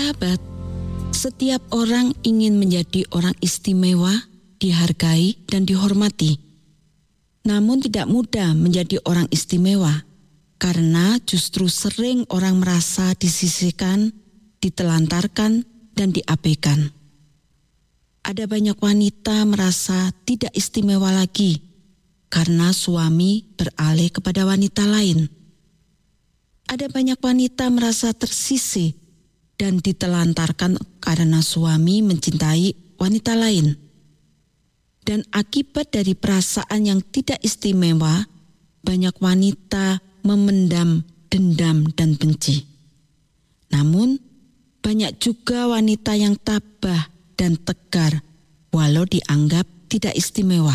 Sahabat, setiap orang ingin menjadi orang istimewa, dihargai dan dihormati. Namun tidak mudah menjadi orang istimewa karena justru sering orang merasa disisihkan, ditelantarkan, dan diabaikan. Ada banyak wanita merasa tidak istimewa lagi karena suami beralih kepada wanita lain. Ada banyak wanita merasa tersisih dan ditelantarkan karena suami mencintai wanita lain. Dan akibat dari perasaan yang tidak istimewa, banyak wanita memendam dendam dan benci. Namun, banyak juga wanita yang tabah dan tegar walau dianggap tidak istimewa.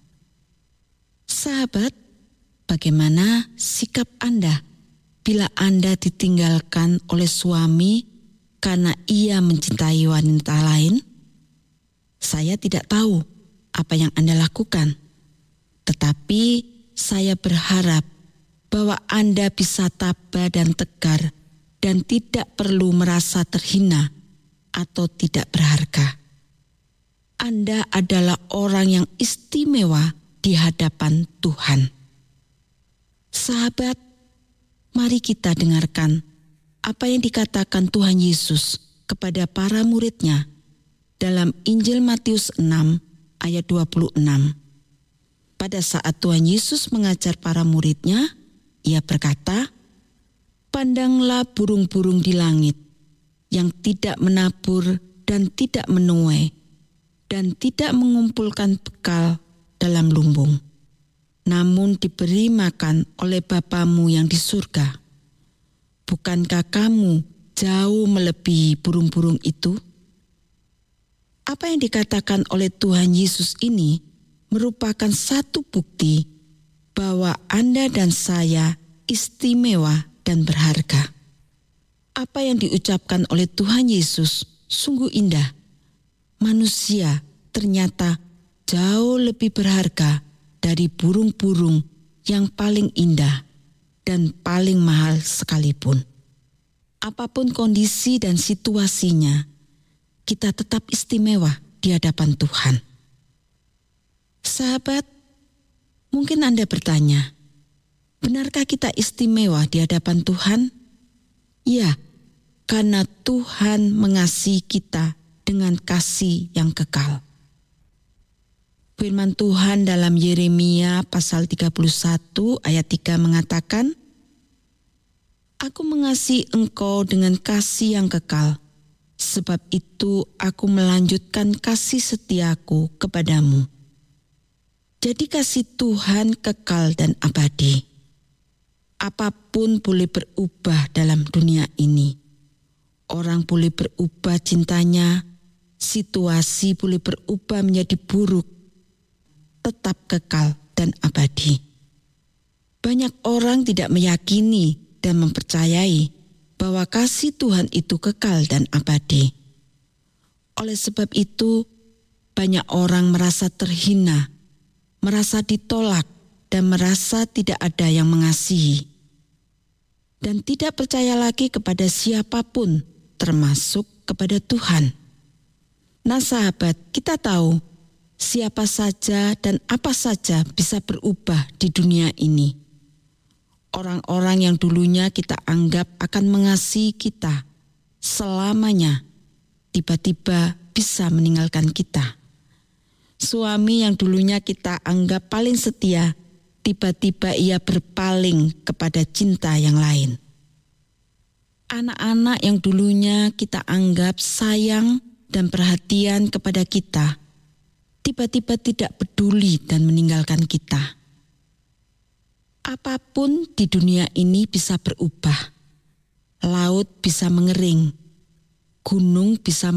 Sahabat, bagaimana sikap Anda bila Anda ditinggalkan oleh suami karena ia mencintai wanita lain? Saya tidak tahu apa yang Anda lakukan, tetapi saya berharap bahwa Anda bisa tabah dan tegar dan tidak perlu merasa terhina atau tidak berharga. Anda adalah orang yang istimewa di hadapan Tuhan. Sahabat, mari kita dengarkan apa yang dikatakan Tuhan Yesus kepada para murid-Nya dalam Injil Matius 6 ayat 26. Pada saat Tuhan Yesus mengajar para murid-Nya, Ia berkata, "Pandanglah burung-burung di langit yang tidak menabur dan tidak menuai dan tidak mengumpulkan bekal dalam lumbung, namun diberi makan oleh Bapamu yang di surga. Bukankah kamu jauh melebihi burung-burung itu?" Apa yang dikatakan oleh Tuhan Yesus ini merupakan satu bukti bahwa Anda dan saya istimewa dan berharga. Apa yang diucapkan oleh Tuhan Yesus sungguh indah. Manusia ternyata jauh lebih berharga dari burung-burung yang paling indah dan paling mahal sekalipun. Apapun kondisi dan situasinya, kita tetap istimewa di hadapan Tuhan. Sahabat, mungkin Anda bertanya, benarkah kita istimewa di hadapan Tuhan? Ya, karena Tuhan mengasihi kita dengan kasih yang kekal. Firman Tuhan dalam Yeremia pasal 31 ayat 3 mengatakan, "Aku mengasihi engkau dengan kasih yang kekal, sebab itu aku melanjutkan kasih setiaku kepadamu." Jadi kasih Tuhan kekal dan abadi. Apapun boleh berubah dalam dunia ini. Orang boleh berubah cintanya, situasi boleh berubah menjadi buruk, tetap kekal dan abadi. Banyak orang tidak meyakini dan mempercayai bahwa kasih Tuhan itu kekal dan abadi. Oleh sebab itu, banyak orang merasa terhina, merasa ditolak, dan merasa tidak ada yang mengasihi. Dan tidak percaya lagi kepada siapapun, termasuk kepada Tuhan. Nah sahabat, kita tahu siapa saja dan apa saja bisa berubah di dunia ini. Orang-orang yang dulunya kita anggap akan mengasihi kita selamanya, tiba-tiba bisa meninggalkan kita. Suami yang dulunya kita anggap paling setia, tiba-tiba ia berpaling kepada cinta yang lain. Anak-anak yang dulunya kita anggap sayang dan perhatian kepada kita, tiba-tiba tidak peduli dan meninggalkan kita. Apapun di dunia ini bisa berubah. Laut bisa mengering, gunung bisa